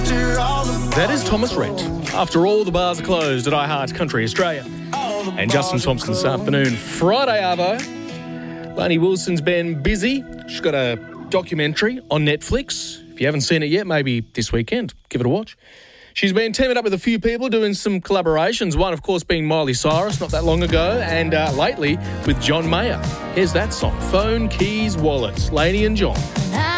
That is Thomas Rhett. After all the bars are closed at iHeart Country Australia. And Justin Thompson this afternoon. Friday, Arvo. Lainey Wilson's been busy. She's got a documentary on Netflix. If you haven't seen it yet, maybe this weekend, give it a watch. She's been teaming up with a few people doing some collaborations. One, of course, being Miley Cyrus not that long ago, and lately with John Mayer. Here's that song, Phone, Keys, Wallets, Lainey and John.